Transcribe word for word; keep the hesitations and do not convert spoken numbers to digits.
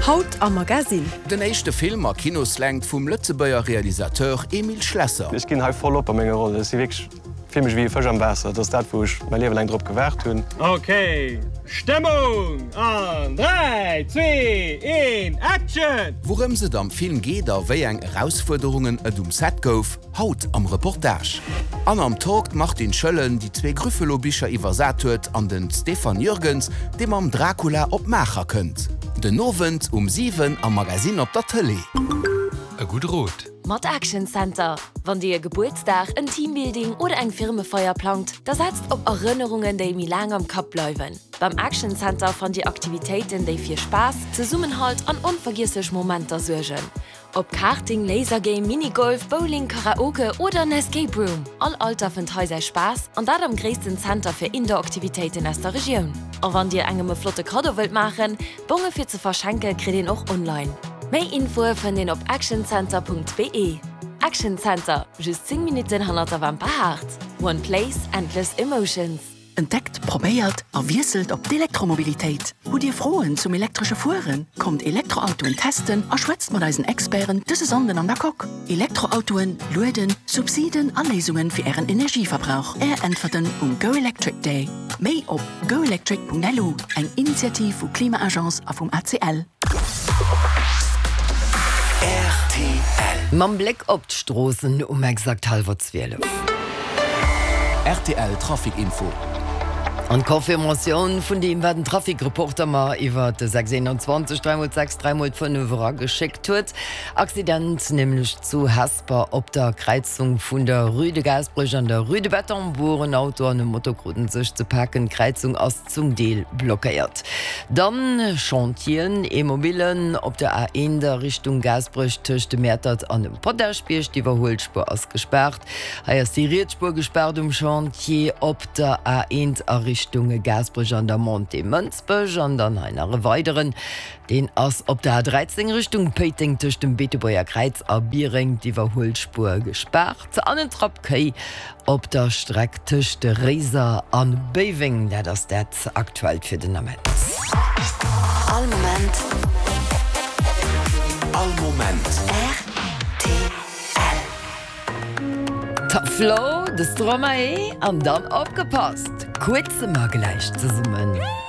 Haut am Magasin. Den echte Film a Kinoslengt vum Lützebauer Realisateur Emil Schlesser. Ich ginn halt voll op a menge Rolle. Sie filmch wie Fëch am Wasser, dats dat woch mein Lewe lang Dr gewert hunn. Okay, Stimmung an drei, zwei, eins, Action! Worum se am Film geht, a wéi eng Herausforderungen et um Set gouf, haut am Reportage. An am Talk macht den Schëllen die zwee Grüffelobicher iwwersat huet an den Stefan Jürgens, dem am Dracula op Macher kënnt. Den Novent um sieben am Magasin op der Tele. E gut Rot. Mod Action Center. Wann Dir Geburtstag, ein Teambuilding oder eng Firmefeuer plant, da setzt op Erinnerungen, die mir lang am Kopf bleiben. Beim Action Center fand die Aktivitäten, die für Spaß, Zusammenhalt an unvergessliche Momente sorgen. Ob Karting, Lasergame, Minigolf, Bowling, Karaoke oder ein Escape Room. All Alter finden heute Spaß und das am größten Center für Indoor-Aktivitäten aus der Region. Und wenn dir eine flotte Kado wollt machen, Bonge für zu verschenken, kriegt ihr auch online. Mehr Info findet ihr auf actioncenter punkt b e. Action Center, just zehn Minuten hinter am Hart. One place, endless emotions. Entdeckt, probiert, erwieselt op die Elektromobilität. Wo dir frohen zum elektrische Fuhren, kommt Elektroautoen testen, erschwätzt man eisen Experten diese Sonden an der Kock. Elektroautoen, Luden, Subsiden, Anlesungen für ihren Energieverbrauch. Er entferten um Go Electric Day. Mei op go electric punkt l u, eng Initiativ vu Klimaagenz auf um A C L. R T L. Mam Blick op d'Strossen um exakt halber zwölf. R T L Trafikinfo. An Konfirmation vun dem werden Trafikreporter ma iwwer de sechsundzwanzig drei sechs drei fünf geschickt huet. Accident nämlich zu Hasper op der Kreizung vun der Rüde Gasbrüch an der Rüde Beton, wo ein Auto an dem Motorgruten sich zu packen, Kreizung aus zum Deel blockiert. Dann Chantieren, Immobilien op der A eins der Richtung Gasbrüch töchte Mätert an dem Potterspiel, die Überholspur ausgesperrt. Heier die Riedspur gesperrt um Chantier op der A eins a Richtung Gasbrüch an der Monte Münzbüch und dann einer weiteren, den ass op der A dreizehn Richtung Peiting durch dem Beetebauer Kreuz a Biering die Überholspur gesperrt. An den Trappkei op der Strecke zwischen der Reser an Beving, der das dat aktuell für den Moment. All Moment. All Moment. R T L. Ta Flo, das Stromae, am dann abgepasst. Kurze mal gleich zu summen.